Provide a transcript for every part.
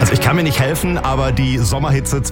Also ich kann mir nicht helfen, aber die Sommerhitze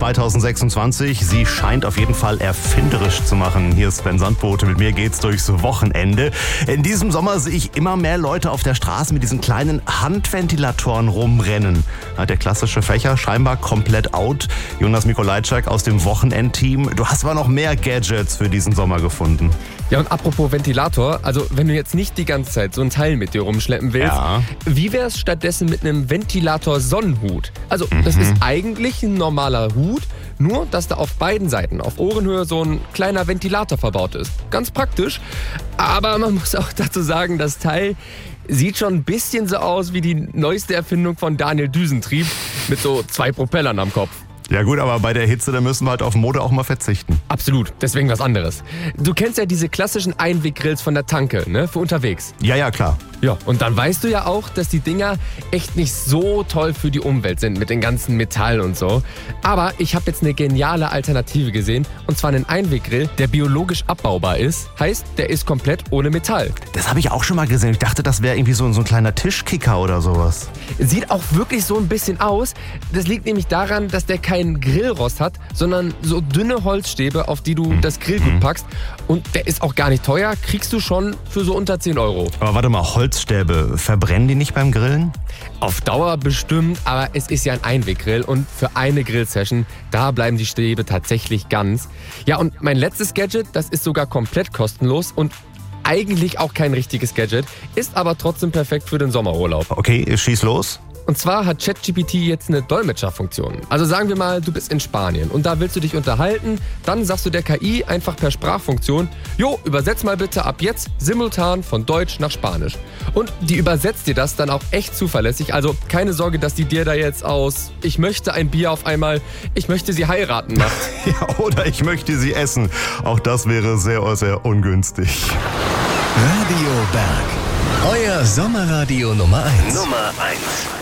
2026, sie scheint auf jeden Fall erfinderisch zu machen. Hier ist Sven Sandbote, mit mir geht's durchs Wochenende. In diesem Sommer sehe ich immer mehr Leute auf der Straße mit diesen kleinen Handventilatoren rumrennen. Der klassische Fächer scheinbar komplett out. Jonas Mikolajczak aus dem Wochenendteam. Du hast aber noch mehr Gadgets für diesen Sommer gefunden. Ja, und apropos Ventilator, also wenn du jetzt nicht die ganze Zeit so ein Teil mit dir rumschleppen willst, wie wär's stattdessen mit einem Ventilator-Sonnenhut? Also das ist eigentlich ein normaler Hut, nur dass da auf beiden Seiten auf Ohrenhöhe so ein kleiner Ventilator verbaut ist. Ganz praktisch, aber man muss auch dazu sagen, das Teil sieht schon ein bisschen so aus wie die neueste Erfindung von Daniel Düsentrieb mit so 2 Propellern am Kopf. Ja gut, aber bei der Hitze, da müssen wir halt auf Mode auch mal verzichten. Absolut, deswegen was anderes. Du kennst ja diese klassischen Einweggrills von der Tanke, ne, für unterwegs. Ja, klar. Ja, und dann weißt du ja auch, dass die Dinger echt nicht so toll für die Umwelt sind mit den ganzen Metall und so. Aber ich habe jetzt eine geniale Alternative gesehen, und zwar einen Einweggrill, der biologisch abbaubar ist. Heißt, der ist komplett ohne Metall. Das habe ich auch schon mal gesehen. Ich dachte, das wäre irgendwie so ein kleiner Tischkicker oder sowas. Sieht auch wirklich so ein bisschen aus. Das liegt nämlich daran, dass der keinen Grillrost hat, sondern so dünne Holzstäbe, auf die du das Grillgut packst. Und der ist auch gar nicht teuer, kriegst du schon für so unter 10 Euro. Aber warte mal, Holzstäbe, verbrennen die nicht beim Grillen? Auf Dauer bestimmt, aber es ist ja ein Einweggrill und für eine Grillsession, da bleiben die Stäbe tatsächlich ganz. Ja, und mein letztes Gadget, das ist sogar komplett kostenlos und eigentlich auch kein richtiges Gadget, ist aber trotzdem perfekt für den Sommerurlaub. Okay, schieß los. Und zwar hat ChatGPT jetzt eine Dolmetscherfunktion. Also sagen wir mal, du bist in Spanien und da willst du dich unterhalten, dann sagst du der KI einfach per Sprachfunktion, jo, übersetz mal bitte ab jetzt simultan von Deutsch nach Spanisch. Und die übersetzt dir das dann auch echt zuverlässig, also keine Sorge, dass die dir da jetzt aus ich möchte ein Bier auf einmal, ich möchte sie heiraten macht. Ja, oder ich möchte sie essen. Auch das wäre sehr, sehr ungünstig. Radio Berg. Euer Sommerradio Nummer 1.